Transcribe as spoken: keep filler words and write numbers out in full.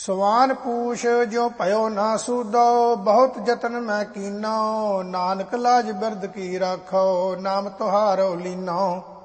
ਸਵਾਨ ਪੂਛ ਜਿਉ ਭਇਓ ਨਾ ਸੂਦੋ, ਬਹੁਤ ਜਤਨ ਮੈਂ ਕੀਨੋ, ਨਾਨਕ ਲਾਜ ਬਿਰਦ ਕੀ ਰਾਖੋ, ਨਾਮ ਤੁਹਾਰੋ ਲੀਨੋ।